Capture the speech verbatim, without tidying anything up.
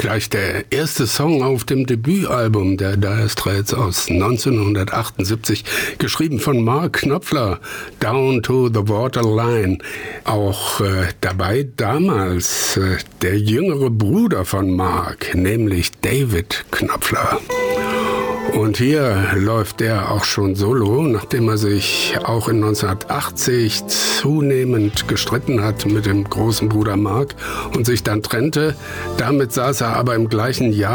Gleich der erste Song auf dem Debütalbum der Dire Straits aus neunzehnhundertachtundsiebzig, geschrieben von Mark Knopfler, Down to the Waterline. Auch äh, dabei damals äh, der jüngere Bruder von Mark, nämlich David Knopfler. Und hier läuft er auch schon solo, nachdem er sich auch in neunzehnhundertachtzig zunehmend gestritten hat mit dem großen Bruder Mark und sich dann trennte. Damit saß er aber im gleichen Jahr